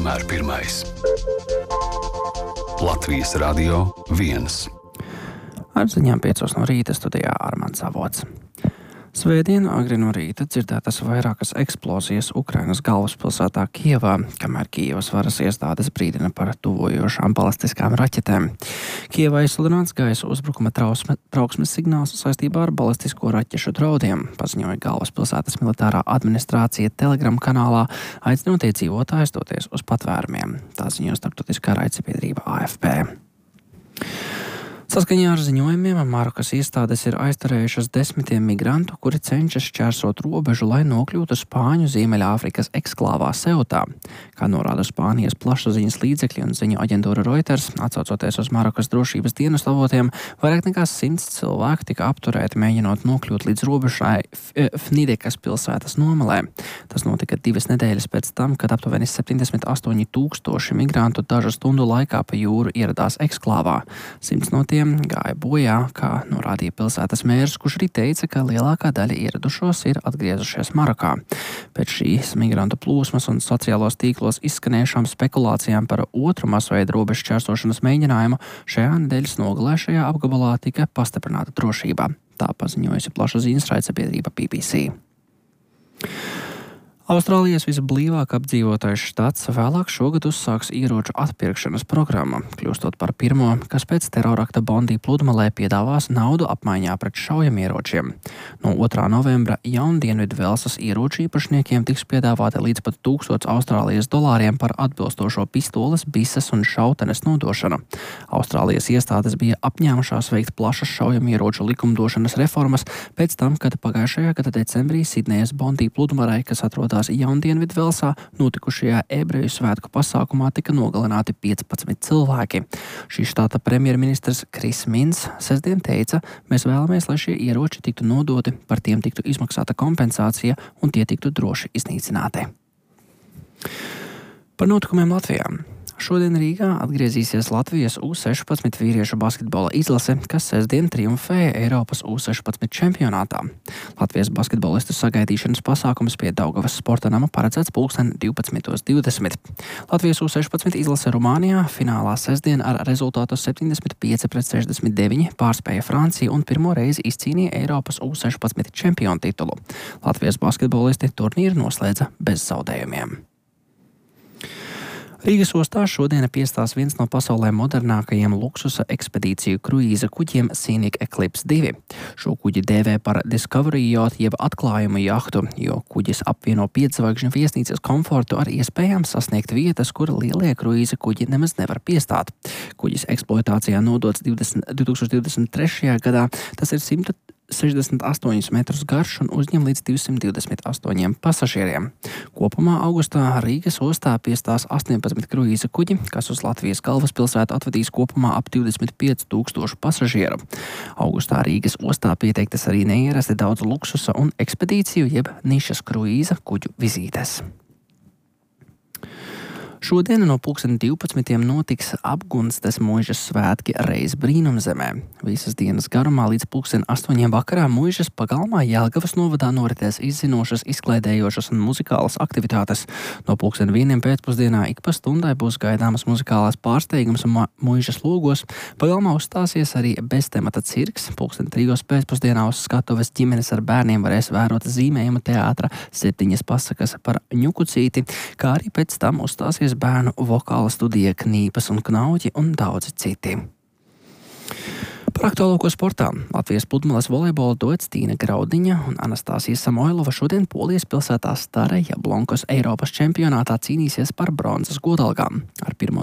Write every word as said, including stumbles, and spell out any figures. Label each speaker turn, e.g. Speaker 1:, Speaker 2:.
Speaker 1: vienmēr pirmais. Latvijas Radio viens.
Speaker 2: Ar ziņām piecos no rīta studijā Armands Avots. Svētdien agri no rīta dzirdētas vairākas eksplozijas Ukrainas galvaspilsētā Kijevā, kamēr Kijevas varas iestādes brīdina par tuvojošām balistiskām raķetēm. Kijevā izsludināts gaisa uzbrukuma trausme, trauksmes signāls saistībā ar balistisko raķešu draudiem, paziņoja galvaspilsētas militārā administrācija Telegram kanālā, aicinot iedzīvotājus doties uz patvērumiem. Tā ziņo starptautiskā raidsabiedrība A F P. Saskaņā ar ziņojumiem Marokas iestādes ir aizturējušas desmitiem migrantu, kuri cenšas šķērsot robežu, lai nokļūtu Spāņu Ziemeļāfrikas eksklāvā Seutā. Kā norāda Spānijas plašsaziņas līdzekļi un ziņu aģentūra Reuters, atsaucoties uz Marokas drošības dienestu avotiem, vairāk nekā simts cilvēku tika apturēti, mēģinot nokļūt līdz robežai Fnidekas pilsētas nomalē. Tas notika divas nedēļas pēc tam, kad aptuveni septiņdesmit astoņi tūkstoši migrantu dažu stundu laikā pa jūru ieradās eksklāvā. Simts no tiem gāja bojā, kā norādīja pilsētas mērs, kurš arī teica, ka lielākā daļa ieradušos ir atgriezušies Marokā. Pēc šīs migrantu plūsmas un sociālos tīklos izskanējušām spekulācijām par otru masveida robežu šķērsošanas mēģinājumu šajā nedēļas nogalē šajā apgabalā tika pastiprināta drošība. Tā paziņojusi plašsaziņas raidsabiedrība B B C. Austrālijas visblīvāk apdzīvotais štats vēlāk šogad uzsāks ieroču atpirkšanas programmu, kļūstot par pirmo, kas pēc terorakta Bondi pludmalē piedāvās naudu apmaiņā pret šaujamieročiem. No otrā novembra Jaundienvidu Velsas ieroču īpašniekiem tiks piedāvāti līdz pat tūkstots Austrālijas dolāriem par atbilstošo pistoles, bises un šautenes nodošanu. Austrālijas iestādes bija apņēmušās veikt plašas šaujamieroču likumdošanas reformas pēc tam, kad pagājušajā gada decembrī Sidnejas Bondi pludmalē, kas atrodas Jaundienvidu Velsā, notikušajā ebreju svētku pasākumā tika nogalināti piecpadsmit cilvēki. Šī štāta premjerministrs Kris Mins sestdien teica, mēs vēlamies, lai šie ieroči tiktu nodoti, par tiem tiktu izmaksāta kompensācija un tie tiktu droši iznīcināti. Par notikumiem Latvijā. Šodien Rīgā atgriezīsies Latvijas U sešpadsmit vīriešu basketbola izlase, kas sestdien triumfēja Eiropas U sešpadsmit čempionātā. Latvijas basketbolistu sagaidīšanas pasākums pie Daugavas sporta nama paredzēts pulksten divpadsmit divdesmit. Latvijas U sešpadsmit izlase Rumānijā finālā sestdien ar rezultātu septiņdesmit pieci pret sešdesmit deviņi pārspēja Franciju un pirmo reizi izcīnīja Eiropas U sešpadsmit čempionu titulu. Latvijas basketbolisti turnīru noslēdza bez zaudējumiem. Rīgas ostā šodien piestās viens no pasaulē modernākajiem luksusa ekspedīciju kruīza kuģiem Scenic Eclipse divi. Šo kuģi dēvē par Discovery yacht jeb atklājumu jahtu, jo kuģis apvieno piedzvaigžņu viesnīcas komfortu ar iespējām sasniegt vietas, kur lielie kruīza kuģi nemaz nevar piestāt. Kuģis eksploatācijā nodots divdesmit, divtūkstoš divdesmit trešajā gadā, tas ir simt sešdesmit astoņus metrus garš un uzņem līdz divsimt divdesmit astoņiem pasažieriem. Kopumā augustā Rīgas ostā piestās astoņpadsmit kruīza kuģi, kas uz Latvijas galvaspilsētu atvedīs kopumā ap divdesmit pieci tūkstoši pasažieru. Augustā Rīgas ostā pieteiktas arī neierasti daudz luksusa un ekspedīciju jeb nišas kruīza kuģu vizītes. Šodien no pulksten divpadsmitiem notiks apgunstes muižas svētki Reiz brīnumzemē. Visas dienas garumā līdz pulksten astoņiem vakarā muižas pagalmā Jelgavas novadā noritēs izzinošas, izklaidējošas un muzikālas aktivitātes. No pulksten vieniem pēcpusdienā ik pa stundai būs gaidāmas muzikālās pārsteigums un muižas logos. Pagalmā uzstāsies arī beztemata cirks. Pulksten trijos pēcpusdienā uz skatuves ģimenes ar bērniem varēs vērot zīmējuma teātra septiņas pasakas par ņukucīti, kā arī pēc tam uzstāsies bērnu vokāla studija Knīpas un Knauķi un daudzi citi. Par aktuālāko sportā Latvijas pludmales volejbola duets Tīna Graudiņa un Anastāsija Samoilova šodien Polijas pilsētā Stara Jablonkos Eiropas čempionātā cīnīsies par bronzas godalgām. Ar pirmo